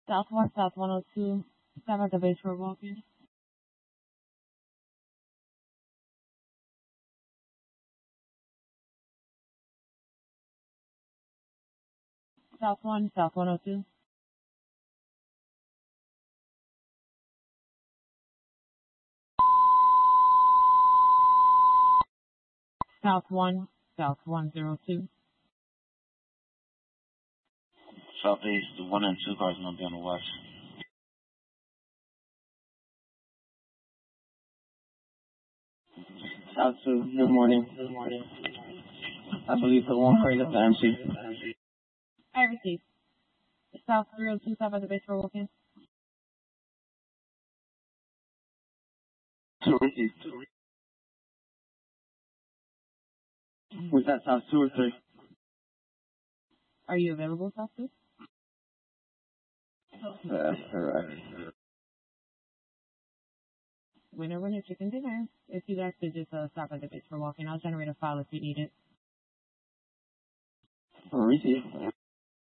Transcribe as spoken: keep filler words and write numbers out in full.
Southwest, South one oh two. Stop at the base for walking. South one, South one oh two. South one, South one oh two. Southeast, the one and two cars gonna be on the west. South two, good morning. Good morning. I believe the one car is at the M C. I received. South three oh two, stop at the base for walking. Two received. Was that South two or three? Are you available, South two? That's correct. Winner, winner, chicken dinner. If you guys could just uh, stop at the base for walking, I'll generate a file if you need it. Received.